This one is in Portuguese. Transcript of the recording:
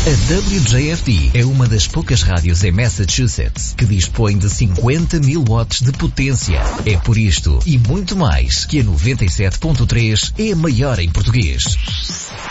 A WJFD é uma das poucas rádios em Massachusetts que dispõe de 50.000 watts de potência. É por isto e muito mais que a 97.3 é a maior em português.